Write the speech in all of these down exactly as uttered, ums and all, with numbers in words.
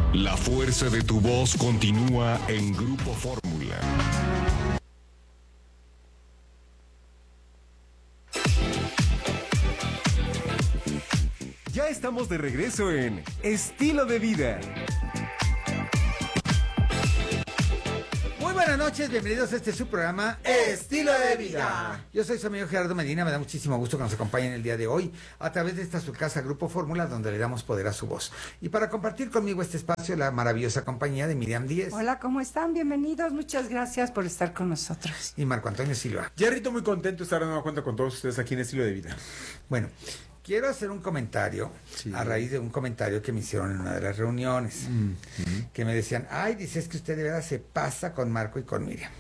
La fuerza de tu voz continúa en Grupo Fórmula. Ya estamos de regreso en Estilo de Vida. Muy buenas noches, bienvenidos a este su programa Estilo de Vida. Yo soy su amigo Gerardo Medina, me da muchísimo gusto que nos acompañen el día de hoy a través de esta su casa Grupo Fórmula, donde le damos poder a su voz. Y para compartir conmigo este espacio, la maravillosa compañía de Miriam Díez. Hola, ¿cómo están? Bienvenidos, muchas gracias por estar con nosotros. Y Marco Antonio Silva. Jerrito, muy contento de estar de nueva cuenta con todos ustedes aquí en Estilo de Vida. Bueno, quiero hacer un comentario sí. a raíz de un comentario que me hicieron en una de las reuniones, mm-hmm. que me decían, ay, dices que usted de verdad se pasa con Marco y con Miriam.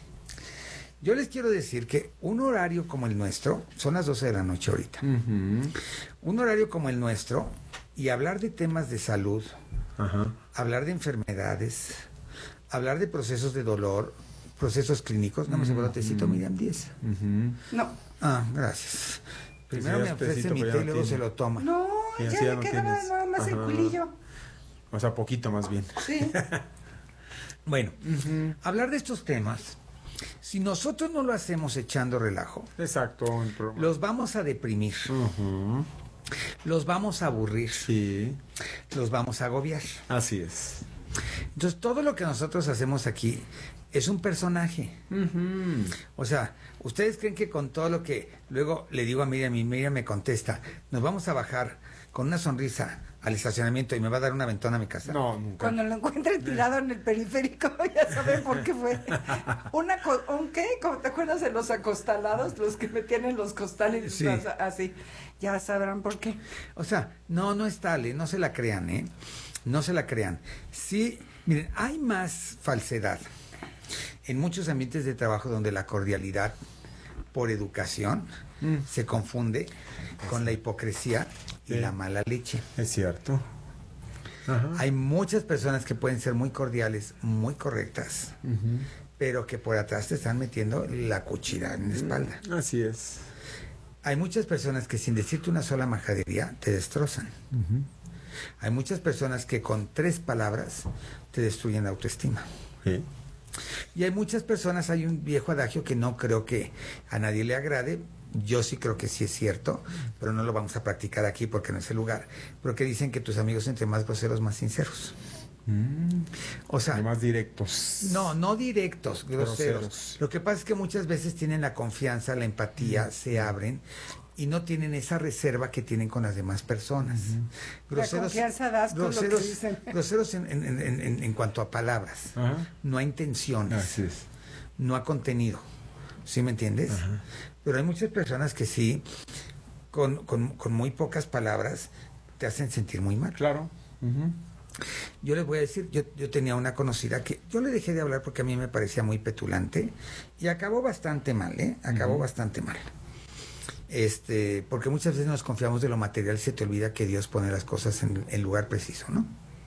Yo les quiero decir que un horario como el nuestro, son las doce de la noche ahorita, mm-hmm. un horario como el nuestro, y hablar de temas de salud, uh-huh. hablar de enfermedades, hablar de procesos de dolor, procesos clínicos, no me sé cuándo te cito, Miriam Díez. Mm-hmm. No. Ah, gracias. Primero me ofrece mi té y luego se lo toma. No, ya, ya, ya le no queda tienes. nada más Ajá. el culillo. O sea, poquito más bien. Sí. Bueno, uh-huh. hablar de estos temas, si nosotros no lo hacemos echando relajo, exacto, los vamos a deprimir, uh-huh. los vamos a aburrir, sí. los vamos a agobiar. Así es. Entonces, todo lo que nosotros hacemos aquí es un personaje. Uh-huh. O sea, ¿ustedes creen que con todo lo que luego le digo a Miriam y Miriam me contesta, nos vamos a bajar con una sonrisa al estacionamiento y me va a dar una ventona a mi casa? No, nunca. Cuando lo encuentren tirado en el periférico, ya saben por qué fue. Una ¿Un qué? ¿Cómo te acuerdas de los acostalados? Los que metían en los costales sí. así. Ya sabrán por qué. O sea, no, no es tal, ¿eh? No se la crean, ¿eh? No se la crean. Sí, miren, hay más falsedad en muchos ambientes de trabajo donde la cordialidad por educación mm. se confunde con la hipocresía y sí. la mala leche. Es cierto. Ajá. Hay muchas personas que pueden ser muy cordiales, muy correctas, uh-huh. pero que por atrás te están metiendo la cuchilla en la espalda. Así es. Hay muchas personas que sin decirte una sola majadería te destrozan. Uh-huh. Hay muchas personas que con tres palabras te destruyen la autoestima. Sí. Y hay muchas personas, hay un viejo adagio que no creo que a nadie le agrade, yo sí creo que sí es cierto, pero no lo vamos a practicar aquí porque no es el lugar, pero que dicen que tus amigos entre más groseros, más sinceros. Mm. O sea, y más directos. No, no directos, groseros. groseros. Lo que pasa es que muchas veces tienen la confianza, la empatía, mm. se abren y no tienen esa reserva que tienen con las demás personas. Uh-huh. Groseros, la confianza das con groseros, lo que dicen. Groseros en, en, en, en, en cuanto a palabras, uh-huh. no a intenciones, así es. no a contenido. ¿Sí me entiendes? Uh-huh. Pero hay muchas personas que sí, con, con, con muy pocas palabras, te hacen sentir muy mal. Claro. Uh-huh. Yo les voy a decir, yo, yo tenía una conocida que yo le dejé de hablar porque a mí me parecía muy petulante y acabó bastante mal, ¿eh? Acabó uh-huh. bastante mal. Este, porque muchas veces nos confiamos de lo material, se te olvida que Dios pone las cosas en el lugar preciso, ¿no?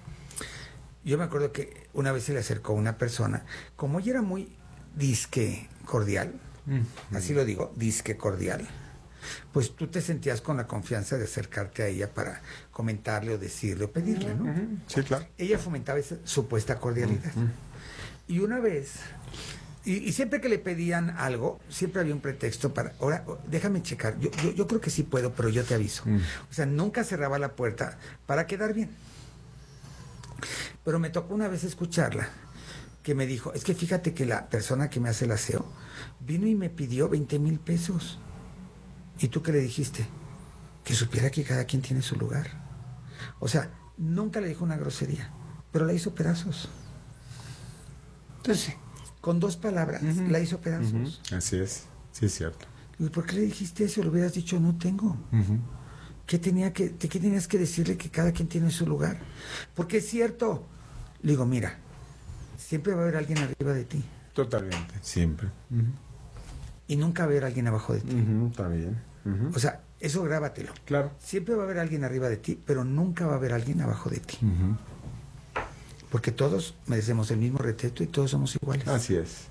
Yo me acuerdo que una vez se le acercó una persona, como ella era muy disque cordial, uh-huh. así lo digo, disque cordial, pues tú te sentías con la confianza de acercarte a ella para comentarle o decirle o pedirle, ¿no? Uh-huh. Sí, claro. Ella fomentaba esa supuesta cordialidad. Uh-huh. Y una vez... Y, y siempre que le pedían algo, siempre había un pretexto para, ahora, déjame checar, yo, yo, yo creo que sí puedo, pero yo te aviso. Mm. O sea, nunca cerraba la puerta para quedar bien. Pero me tocó una vez escucharla, que me dijo, es que fíjate que la persona que me hace el aseo vino y me pidió veinte mil pesos. ¿Y tú qué le dijiste? Que supiera que cada quien tiene su lugar. O sea, nunca le dijo una grosería, pero la hizo pedazos. Entonces... con dos palabras, uh-huh. la hizo pedazos. Uh-huh. Así es, sí es cierto. ¿Y por qué le dijiste eso? Le hubieras dicho, no tengo. Uh-huh. ¿Qué, tenía que, ¿Qué tenías que decirle que cada quien tiene su lugar? Porque es cierto. Le digo, mira, siempre va a haber alguien arriba de ti. Totalmente, siempre. Uh-huh. Y nunca va a haber alguien abajo de ti. Uh-huh. Está bien. Uh-huh. O sea, eso grábatelo. Claro. Siempre va a haber alguien arriba de ti, pero nunca va a haber alguien abajo de ti. Uh-huh. Porque todos merecemos el mismo respeto y todos somos iguales. Así es.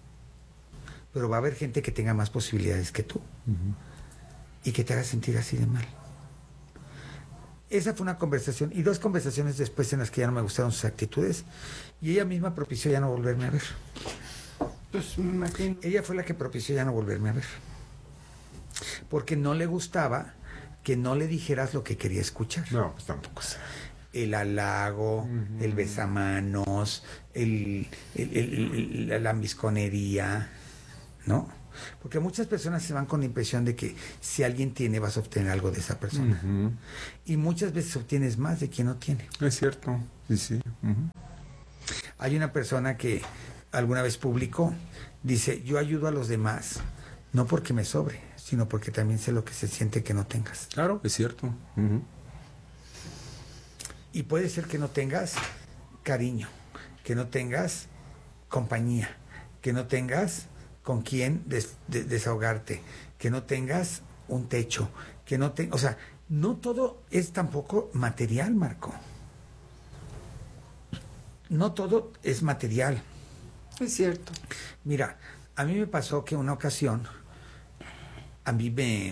Pero va a haber gente que tenga más posibilidades que tú. Uh-huh. Y que te haga sentir así de mal. esa fue una conversación y dos conversaciones después en las que ya no me gustaron sus actitudes y ella misma propició ya no volverme a ver. Pues me imagino. Ella fue la que propició ya no volverme a ver. Porque no le gustaba que no le dijeras lo que quería escuchar. No, pues tampoco sé. El halago, uh-huh. el besamanos, el, el, el, el, la lambisconería, ¿no? Porque muchas personas se van con la impresión de que si alguien tiene, vas a obtener algo de esa persona. Uh-huh. Y muchas veces obtienes más de quien no tiene. Es cierto, sí, sí. Uh-huh. Hay una persona que alguna vez publicó, dice, yo ayudo a los demás, no porque me sobre, sino porque también sé lo que se siente que no tengas. Claro, es cierto. Uh-huh. Y puede ser que no tengas cariño, que no tengas compañía, que no tengas con quién des, de, desahogarte, que no tengas un techo, que no tengas... O sea, no todo es tampoco material, Marco. No todo es material. Es cierto. Mira, a mí me pasó que una ocasión, a mí me,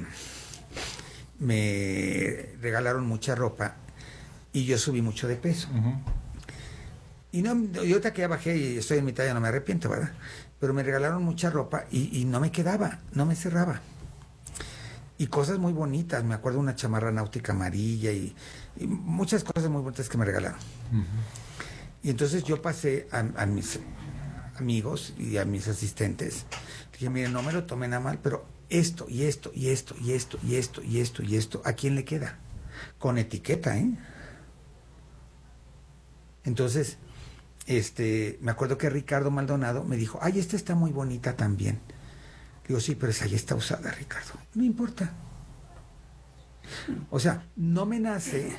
me regalaron mucha ropa y yo subí mucho de peso. Uh-huh. Y no, y ahorita que ya bajé y estoy en mi talla no me arrepiento, ¿verdad? Pero me regalaron mucha ropa y, y no me quedaba, no me cerraba. Y cosas muy bonitas, me acuerdo una chamarra náutica amarilla y, y muchas cosas muy bonitas que me regalaron. Uh-huh. Y entonces yo pasé a, a mis amigos y a mis asistentes, dije, miren, no me lo tomen a mal, pero esto y esto y esto y esto y esto y esto y esto, ¿a quién le queda? Con etiqueta, ¿eh? Entonces, este, me acuerdo que Ricardo Maldonado me dijo, ay, esta está muy bonita también. Digo, sí, pero esa ya está usada, Ricardo. No importa. O sea, no me nace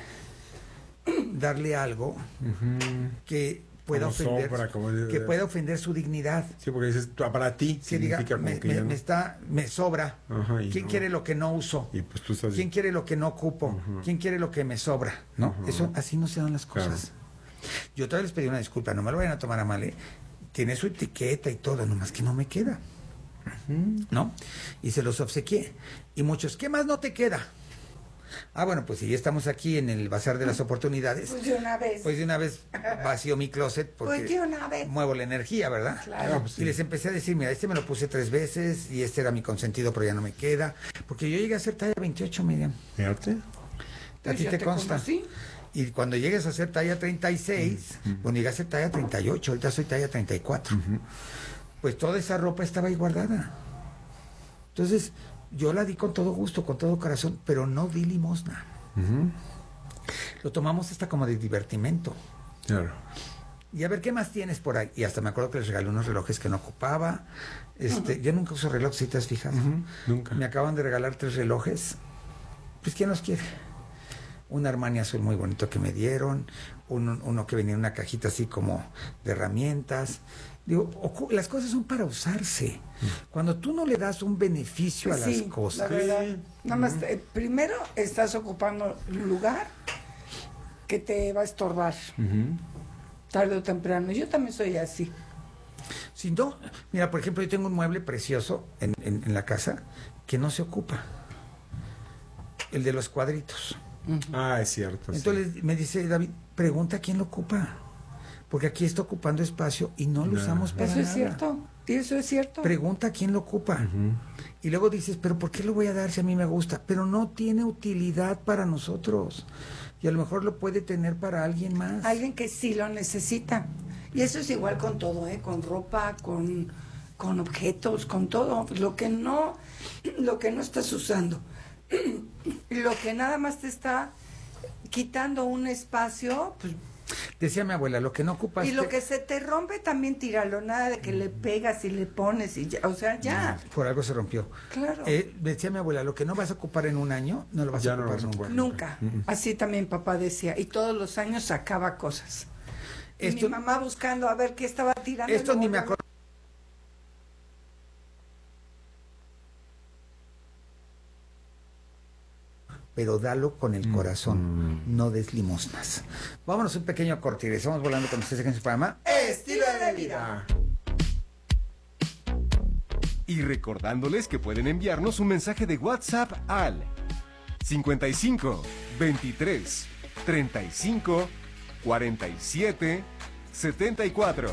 darle algo uh-huh. que pueda como ofender sobra, como de, que pueda ofender su dignidad. Sí, porque dices, para ti que diga, me, que me, no... me está, me sobra. Ajá, ¿quién no. quiere lo que no uso? Y pues tú estás... ¿Quién quiere lo que no ocupo? Uh-huh. ¿Quién quiere lo que me sobra? ¿No? Uh-huh. Eso, así no se dan las cosas. Claro. Yo otra vez les pedí una disculpa, no me lo vayan a tomar a mal, ¿eh? Tiene su etiqueta y todo, nomás que no me queda. Uh-huh. ¿No? Y se los obsequié. Y muchos, ¿qué más no te queda? Ah, bueno, pues si ya estamos aquí en el Bazar de las Oportunidades. Pues de una vez. Pues de una vez vacío mi closet porque pues de una vez. muevo la energía, ¿verdad? Claro. Pues sí. Y les empecé a decir, mira, este me lo puse tres veces y este era mi consentido, pero ya no me queda. Porque yo llegué a hacer talla veintiocho, Miriam. Fíjate. ¿A ti te, te consta? Conocí. Y cuando llegues a hacer talla treinta y seis, uh-huh. bueno, llegué a hacer talla treinta y ocho, ahorita soy talla treinta y cuatro. Uh-huh. Pues toda esa ropa estaba ahí guardada. Entonces, yo la di con todo gusto, con todo corazón, pero no di limosna. Uh-huh. Lo tomamos hasta como de divertimento. Claro. Y a ver, ¿qué más tienes por ahí? Y hasta me acuerdo que les regalé unos relojes que no ocupaba. Este, uh-huh. Yo nunca uso relojes, si te has fijado. Uh-huh. Nunca. Me acaban de regalar tres relojes. Pues, ¿quién los quiere? Un Armani azul muy bonito que me dieron, un, uno que venía en una cajita así como de herramientas. Digo, ocu- las cosas son para usarse. Cuando tú no le das un beneficio a sí, las cosas. La verdad. Nada más, eh, primero estás ocupando un lugar que te va a estorbar. Uh-huh. Tarde o temprano. Yo también soy así. Si no, mira, por ejemplo, yo tengo un mueble precioso en, en, en la casa que no se ocupa. El de los cuadritos. Uh-huh. Ah, es cierto. Entonces sí. me dice David, pregunta quién lo ocupa. Porque aquí está ocupando espacio y no lo no. usamos para eso nada. Eso es cierto. Y eso es cierto. Pregunta quién lo ocupa. Uh-huh. Y luego dices, pero ¿por qué lo voy a dar si a mí me gusta? Pero no tiene utilidad para nosotros. Y a lo mejor lo puede tener para alguien más. Alguien que sí lo necesita. Y eso es igual con todo, ¿eh? Con ropa, con, con objetos, con todo. Lo que no, lo que no estás usando. Lo que nada más te está quitando un espacio, pues... Decía mi abuela, lo que no ocupas... Y lo que se te rompe también tíralo, nada de que le pegas y le pones y ya, o sea, ya. No, por algo se rompió. Claro. Eh, decía mi abuela, lo que no vas a ocupar en un año, no lo vas ya a ocupar no nunca. Nunca. Uh-huh. Así también papá decía, y todos los años sacaba cosas. Esto, y mi mamá buscando a ver qué estaba tirando. Esto ni me acuerdo. Pero dalo con el corazón, mm. no des limosnas. Vámonos un pequeño corte y regresamos volando con ustedes en su programa Estilo de Vida. Y recordándoles que pueden enviarnos un mensaje de WhatsApp al cincuenta y cinco, veintitrés, treinta y cinco, cuarenta y siete, setenta y cuatro.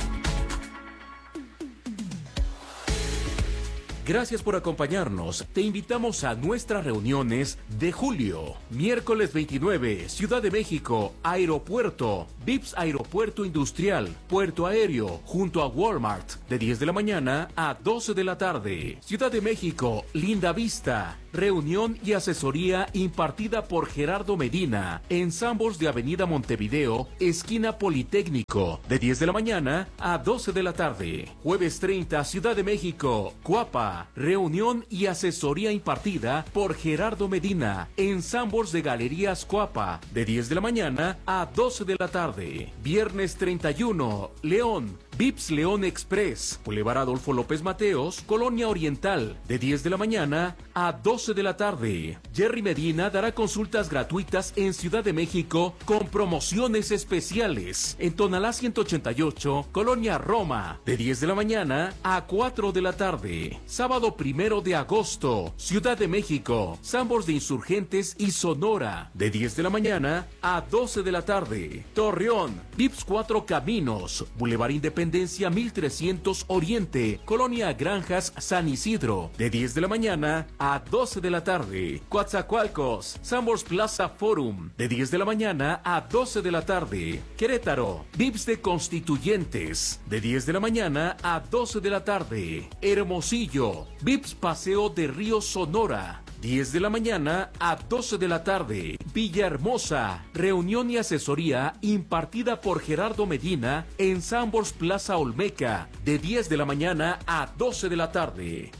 Gracias por acompañarnos. Te invitamos a nuestras reuniones de julio. Miércoles veintinueve, Ciudad de México, Aeropuerto. Vips Aeropuerto Industrial, Puerto Aéreo, junto a Walmart, de diez de la mañana a doce de la tarde. Ciudad de México, Linda Vista. Reunión y asesoría impartida por Gerardo Medina en Sanborns de Avenida Montevideo, esquina Politécnico, de diez de la mañana a doce de la tarde. Jueves treinta, Ciudad de México, Cuapa. Reunión y asesoría impartida por Gerardo Medina en Sanborns de Galerías Cuapa, de diez de la mañana a doce de la tarde. Viernes treinta y uno, León. Vips León Express, Boulevard Adolfo López Mateos, Colonia Oriental, de diez de la mañana a doce de la tarde. Jerry Medina dará consultas gratuitas en Ciudad de México con promociones especiales. En Tonalá ciento ochenta y ocho, Colonia Roma, de diez de la mañana a cuatro de la tarde. Sábado primero de agosto, Ciudad de México, Sanborns de Insurgentes y Sonora, de diez de la mañana a doce de la tarde. Torreón, Vips Cuatro Caminos, Boulevard Independencia mil trescientos Oriente, Colonia Granjas San Isidro, de diez de la mañana a doce de la tarde. Coatzacoalcos, Sanborns Plaza Forum, de diez de la mañana a doce de la tarde. Querétaro, Vips de Constituyentes, de diez de la mañana a doce de la tarde. Hermosillo, Vips Paseo de Río Sonora, diez de la mañana a doce de la tarde. Villahermosa, reunión y asesoría impartida por Gerardo Medina en Sanborns Plaza Olmeca, de diez de la mañana a doce de la tarde.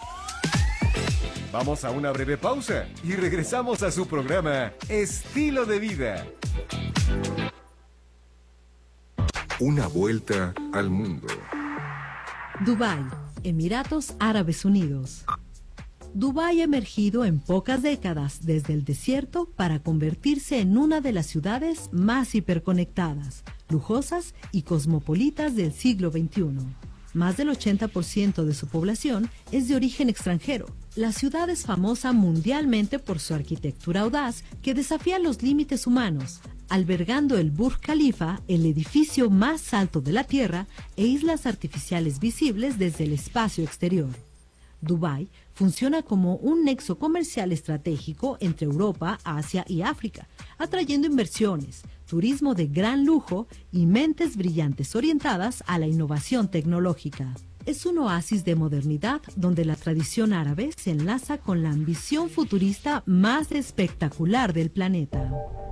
Vamos a una breve pausa y regresamos a su programa Estilo de Vida. Una vuelta al mundo. Dubái, Emiratos Árabes Unidos. Dubái ha emergido en pocas décadas desde el desierto para convertirse en una de las ciudades más hiperconectadas, lujosas y cosmopolitas del siglo veintiuno. Más del ochenta por ciento de su población es de origen extranjero. La ciudad es famosa mundialmente por su arquitectura audaz que desafía los límites humanos, albergando el Burj Khalifa, el edificio más alto de la Tierra, e islas artificiales visibles desde el espacio exterior. Dubái funciona como un nexo comercial estratégico entre Europa, Asia y África, atrayendo inversiones, turismo de gran lujo y mentes brillantes orientadas a la innovación tecnológica. Es un oasis de modernidad donde la tradición árabe se enlaza con la ambición futurista más espectacular del planeta.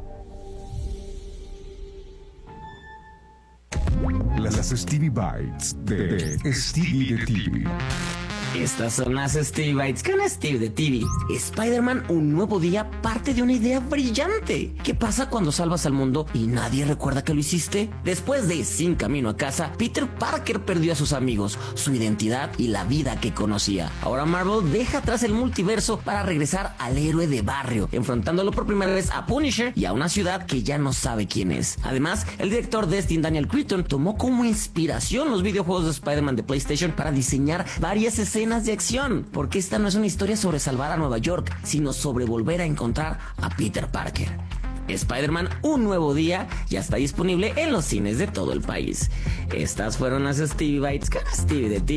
Las Stevie Bites de, de Stevie de T V. Estas son las Stevie Bites con Steve de T V. Spider-Man, un nuevo día, parte de una idea brillante. ¿Qué pasa cuando salvas al mundo y nadie recuerda que lo hiciste? Después de Sin Camino a Casa, Peter Parker perdió a sus amigos, su identidad y la vida que conocía. Ahora Marvel deja atrás el multiverso para regresar al héroe de barrio, enfrentándolo por primera vez a Punisher y a una ciudad que ya no sabe quién es. Además, el director Destin Daniel Cretton tomó como inspiración los videojuegos de Spider-Man de PlayStation para diseñar varias escenas de acción, porque esta no es una historia sobre salvar a Nueva York, sino sobre volver a encontrar a Peter Parker. Spider-Man, un nuevo día, ya está disponible en los cines de todo el país. Estas fueron las Stevie Bites con Stevie de T V.